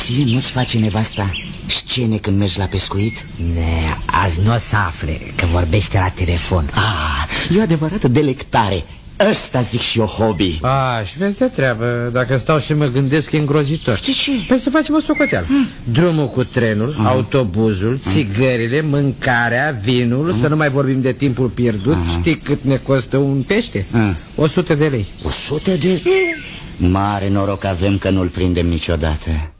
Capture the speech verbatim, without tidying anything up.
ție nu-ți face nevasta scene când mergi la pescuit? Ne, azi nu o să afle că vorbește la telefon. Ah, e o adevărată delectare. Ăsta zic și eu hobby. A, și vezi de treabă. Dacă stau și mă gândesc, e îngrozitor. De ce? Păi să facem o socoteală. hmm. Drumul cu trenul, hmm. autobuzul, țigările, mâncarea, vinul, hmm. să nu mai vorbim de timpul pierdut. hmm. Știi cât ne costă un pește? hmm. O sută de lei. O sută de lei? Mare noroc avem că nu-l prindem niciodată.